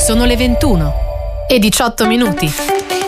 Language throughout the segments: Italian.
Sono le 21:18.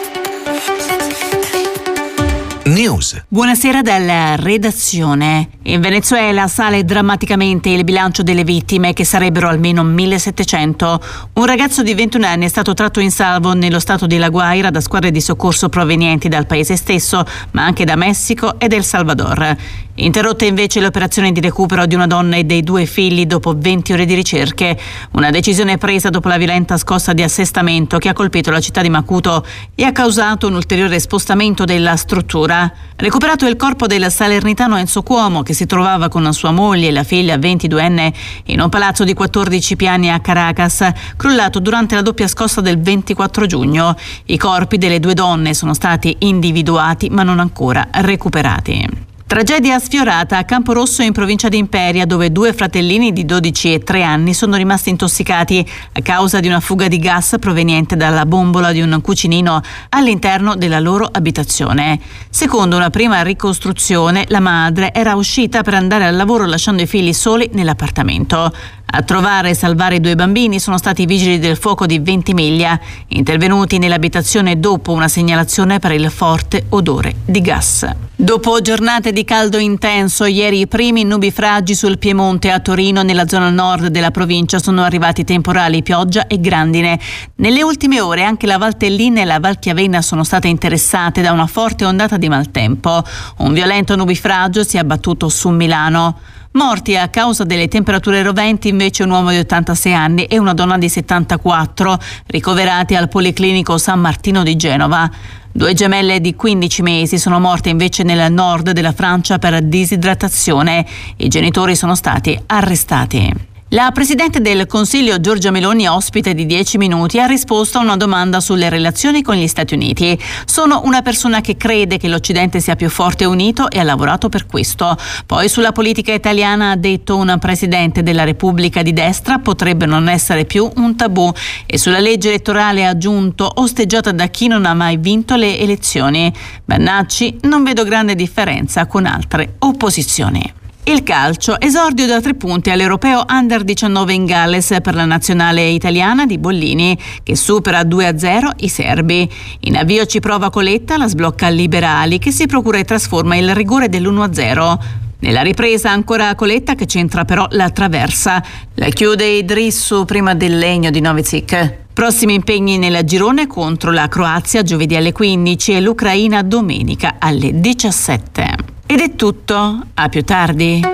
News. Buonasera dalla redazione. In Venezuela sale drammaticamente il bilancio delle vittime, che sarebbero almeno 1700. Un ragazzo di 21 anni è stato tratto in salvo nello stato di La Guaira da squadre di soccorso provenienti dal paese stesso, ma anche da Messico ed El Salvador. Interrotte invece le operazioni di recupero di una donna e dei 2 figli dopo 20 ore di ricerche. Una decisione presa dopo la violenta scossa di assestamento che ha colpito la città di Macuto e ha causato un ulteriore spostamento della struttura. Recuperato il corpo del salernitano Enzo Cuomo, che si trovava con sua moglie e la figlia 22enne in un palazzo di 14 piani a Caracas, crollato durante la doppia scossa del 24 giugno. I corpi delle 2 donne sono stati individuati ma non ancora recuperati. Tragedia sfiorata a Camporosso in provincia di Imperia, dove 2 fratellini di 12 e 3 anni sono rimasti intossicati a causa di una fuga di gas proveniente dalla bombola di un cucinino all'interno della loro abitazione. Secondo una prima ricostruzione, la madre era uscita per andare al lavoro lasciando i figli soli nell'appartamento. A trovare e salvare i 2 bambini sono stati i vigili del fuoco di Ventimiglia, intervenuti nell'abitazione dopo una segnalazione per il forte odore di gas. Dopo giornate di caldo intenso, ieri i primi nubifragi sul Piemonte. A Torino, nella zona nord della provincia, sono arrivati temporali, pioggia e grandine. Nelle ultime ore anche la Valtellina e la Val Chiavenna sono state interessate da una forte ondata di maltempo. Un violento nubifragio si è abbattuto su Milano. Morti a causa delle temperature roventi invece un uomo di 86 anni e una donna di 74, ricoverati al Policlinico San Martino di Genova. 2 gemelle di 15 mesi sono morte invece nel nord della Francia per disidratazione. I genitori sono stati arrestati. La Presidente del Consiglio Giorgia Meloni, ospite di 10 minuti, ha risposto a una domanda sulle relazioni con gli Stati Uniti. Sono una persona che crede che l'Occidente sia più forte e unito e ha lavorato per questo. Poi sulla politica italiana ha detto: un Presidente della Repubblica di destra potrebbe non essere più un tabù. E sulla legge elettorale ha aggiunto: osteggiata da chi non ha mai vinto le elezioni. Bannacci: non vedo grande differenza con altre opposizioni. Il calcio, esordio da 3 punti all'Europeo Under 19 in Galles per la nazionale italiana di Bollini, che supera 2-0 i serbi. In avvio ci prova Coletta, la sblocca Liberali, che si procura e trasforma il rigore dell'1-0. Nella ripresa ancora Coletta, che centra però la traversa. La chiude Idrissu prima del legno di Novicic. Prossimi impegni nel girone: contro la Croazia giovedì alle 15 e l'Ucraina domenica alle 17. Ed è tutto, a più tardi.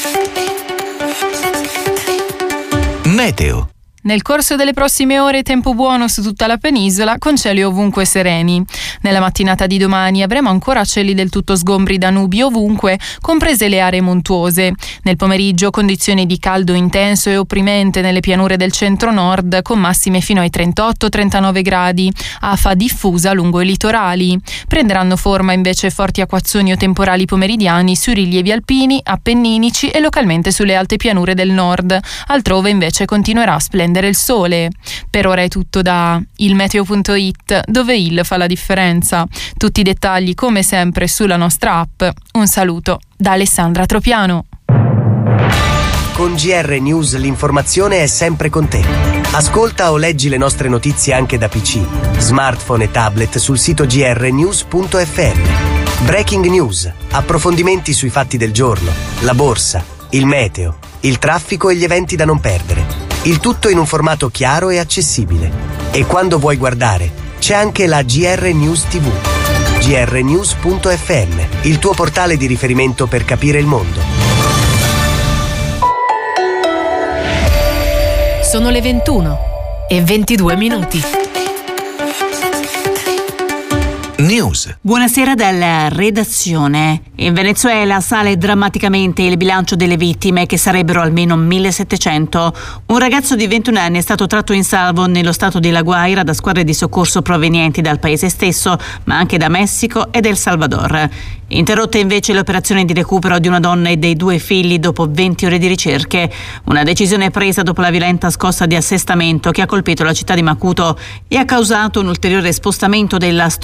Meteo. Nel corso delle prossime ore tempo buono su tutta la penisola, con cieli ovunque sereni. Nella mattinata di domani avremo ancora cieli del tutto sgombri da nubi ovunque, comprese le aree montuose. Nel pomeriggio condizioni di caldo intenso e opprimente nelle pianure del centro-nord, con massime fino ai 38-39 gradi, afa diffusa lungo i litorali. Prenderanno forma invece forti acquazzoni o temporali pomeridiani sui rilievi alpini, appenninici e localmente sulle alte pianure del nord. Altrove invece continuerà a splendere il sole. Per ora è tutto da ilmeteo.it, dove il fa la differenza. Tutti i dettagli come sempre sulla nostra app. Un saluto da Alessandra Tropiano. Con GR News l'informazione è sempre con te. Ascolta o leggi le nostre notizie anche da PC, smartphone e tablet sul sito grnews.fm. Breaking news, approfondimenti sui fatti del giorno, la borsa, il meteo, il traffico e gli eventi da non perdere. Il tutto in un formato chiaro e accessibile. E quando vuoi guardare, c'è anche la GR News TV. grnews.fm, il tuo portale di riferimento per capire il mondo. Sono le 21:22. News. Buonasera dalla redazione. In Venezuela sale drammaticamente il bilancio delle vittime, che sarebbero almeno 1700. Un ragazzo di 21 anni è stato tratto in salvo nello stato di La Guaira da squadre di soccorso provenienti dal paese stesso, ma anche da Messico ed El Salvador. Interrotte invece le operazioni di recupero di una donna e dei 2 figli dopo 20 ore di ricerche. Una decisione presa dopo la violenta scossa di assestamento che ha colpito la città di Macuto e ha causato un ulteriore spostamento della struttura.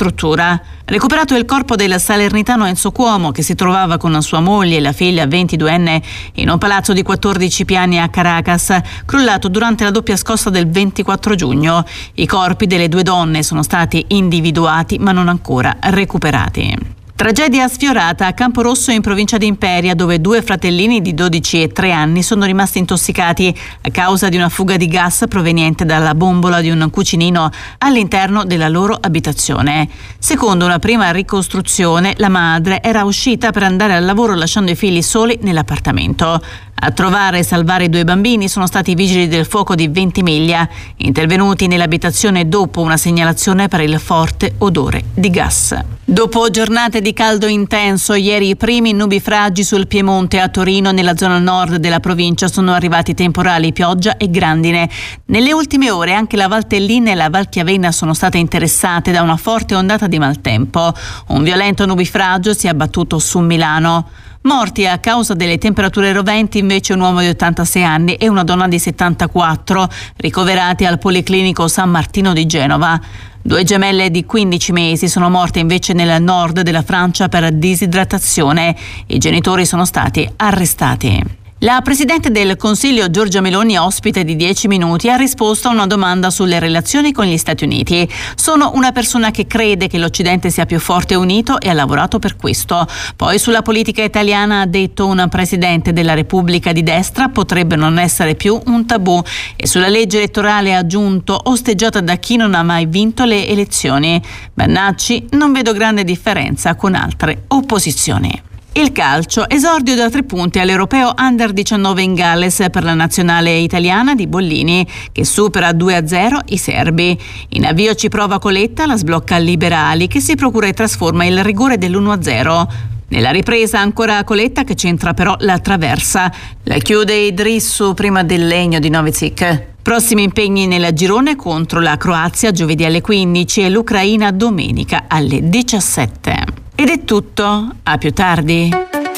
Svizzera. Recuperato il corpo del salernitano Enzo Cuomo, che si trovava con sua moglie e la figlia 22enne in un palazzo di 14 piani a Caracas, crollato durante la doppia scossa del 24 giugno. I corpi delle due donne sono stati individuati ma non ancora recuperati. Tragedia sfiorata a Camporosso in provincia di Imperia, dove due fratellini di 12 e 3 anni sono rimasti intossicati a causa di una fuga di gas proveniente dalla bombola di un cucinino all'interno della loro abitazione. Secondo una prima ricostruzione, la madre era uscita per andare al lavoro lasciando i figli soli nell'appartamento. A trovare e salvare i due bambini sono stati i vigili del fuoco di Ventimiglia, intervenuti nell'abitazione dopo una segnalazione per il forte odore di gas. Dopo giornate di caldo intenso, ieri i primi nubifragi sul Piemonte. A Torino, nella zona nord della provincia, sono arrivati temporali, pioggia e grandine. Nelle ultime ore anche la Valtellina e la Valchiavenna sono state interessate da una forte ondata di maltempo. Un violento nubifragio si è abbattuto su Milano. Morti a causa delle temperature roventi invece un uomo di 86 anni e una donna di 74, ricoverati al Policlinico San Martino di Genova. Due gemelle di 15 mesi sono morte invece nel nord della Francia per disidratazione. I genitori sono stati arrestati. La Presidente del Consiglio Giorgia Meloni, ospite di 10 minuti, ha risposto a una domanda sulle relazioni con gli Stati Uniti. Sono una persona che crede che l'Occidente sia più forte e unito e ha lavorato per questo. Poi sulla politica italiana ha detto: un Presidente della Repubblica di destra potrebbe non essere più un tabù. E sulla legge elettorale ha aggiunto: osteggiata da chi non ha mai vinto le elezioni. Bannacci: non vedo grande differenza con altre opposizioni. Il calcio, esordio da 3 punti all'Europeo Under 19 in Galles per la nazionale italiana di Bollini, che supera 2-0 i serbi. In avvio ci prova Coletta, la sblocca Liberali, che si procura e trasforma il rigore dell'1-0. Nella ripresa ancora Coletta, che centra però la traversa. La chiude Idrissu prima del legno di Novicic. Prossimi impegni nel girone contro la Croazia giovedì alle 15 e l'Ucraina domenica alle 17. Ed è tutto, a più tardi.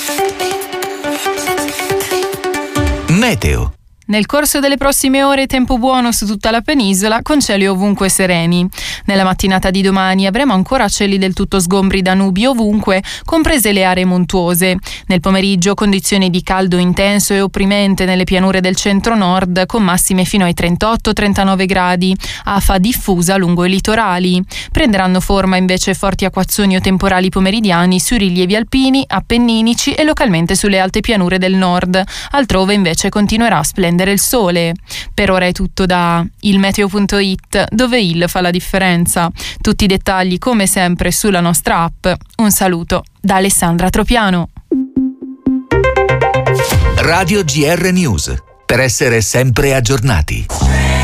Meteo. Nel corso delle prossime ore tempo buono su tutta la penisola, con cieli ovunque sereni. Nella mattinata di domani avremo ancora cieli del tutto sgombri da nubi ovunque, comprese le aree montuose. Nel pomeriggio condizioni di caldo intenso e opprimente nelle pianure del centro-nord, con massime fino ai 38-39 gradi, afa diffusa lungo i litorali. Prenderanno forma invece forti acquazzoni o temporali pomeridiani sui rilievi alpini, appenninici e localmente sulle alte pianure del nord. Altrove invece continuerà a splendere il sole. Per ora è tutto da ilmeteo.it, dove il fa la differenza. Tutti i dettagli come sempre sulla nostra app. Un saluto da Alessandra Tropiano. Radio GR News, per essere sempre aggiornati.